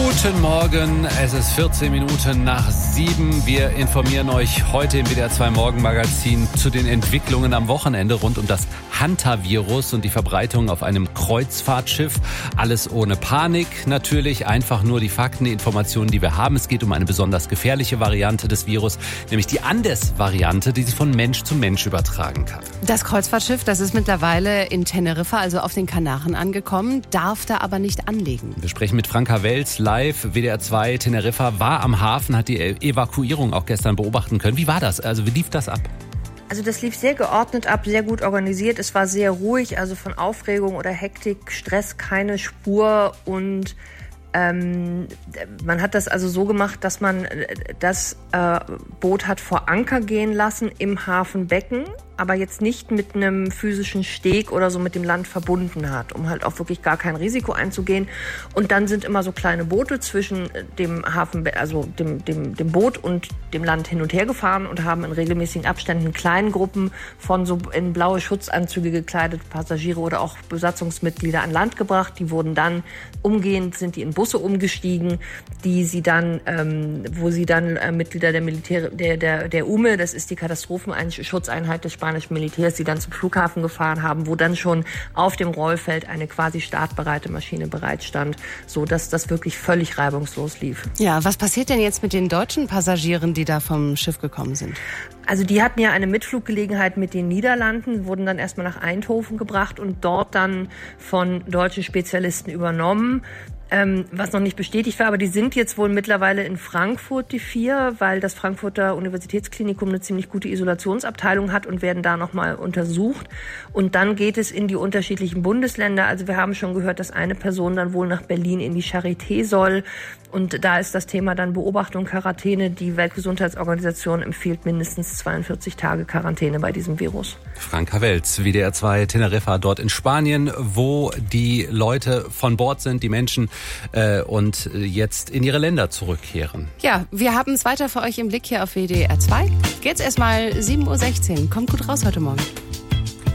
Guten Morgen, es ist 14 Minuten nach 7. Wir informieren euch heute im WDR 2 Morgenmagazin zu den Entwicklungen am Wochenende rund um das Hantavirus und die Verbreitung auf einem Kreuzfahrtschiff. Alles ohne Panik natürlich, einfach nur die Fakten, die Informationen, die wir haben. Es geht um eine besonders gefährliche Variante des Virus, nämlich die Andes-Variante, die sich von Mensch zu Mensch übertragen kann. Das Kreuzfahrtschiff, das ist mittlerweile in Teneriffa, also auf den Kanaren angekommen, darf da aber nicht anlegen. Wir sprechen mit Franka Welz live. WDR 2 Teneriffa war am Hafen, hat die Evakuierung auch gestern beobachten können. Wie war das? Also wie lief das ab? Also das lief sehr geordnet ab, sehr gut organisiert. Es war sehr ruhig, also von Aufregung oder Hektik, Stress keine Spur. Und man hat das also so gemacht, dass man das Boot hat vor Anker gehen lassen im Hafenbecken, aber jetzt nicht mit einem physischen Steg oder so mit dem Land verbunden hat, um halt auch wirklich gar kein Risiko einzugehen. Und dann sind immer so kleine Boote zwischen dem Hafen, also dem Boot und dem Land hin und her gefahren und haben in regelmäßigen Abständen kleinen Gruppen von so in blaue Schutzanzüge gekleidete Passagiere oder auch Besatzungsmitglieder an Land gebracht. Die wurden dann umgehend, sind die in Busse umgestiegen, die sie dann, wo sie dann Mitglieder der UME, das ist die Katastrophenschutzeinheit des spanischen Militärs, die dann zum Flughafen gefahren haben, wo dann schon auf dem Rollfeld eine quasi startbereite Maschine bereitstand, so dass das wirklich völlig reibungslos lief. Ja, was passiert denn jetzt mit den deutschen Passagieren, die da vom Schiff gekommen sind? Also die hatten ja eine Mitfluggelegenheit mit den Niederlanden, wurden dann erstmal nach Eindhoven gebracht und dort dann von deutschen Spezialisten übernommen. Was noch nicht bestätigt war, aber die sind jetzt wohl mittlerweile in Frankfurt, die 4, weil das Frankfurter Universitätsklinikum eine ziemlich gute Isolationsabteilung hat und werden da nochmal untersucht. Und dann geht es in die unterschiedlichen Bundesländer. Also wir haben schon gehört, dass eine Person dann wohl nach Berlin in die Charité soll. Und da ist das Thema dann Beobachtung, Quarantäne. Die Weltgesundheitsorganisation empfiehlt mindestens 42 Tage Quarantäne bei diesem Virus. Franka Welz, WDR 2 Teneriffa, dort in Spanien, wo die Leute von Bord sind, die Menschen, und jetzt in ihre Länder zurückkehren. Ja, wir haben es weiter für euch im Blick hier auf WDR 2. Jetzt erstmal 7:16 Uhr. Kommt gut raus heute Morgen.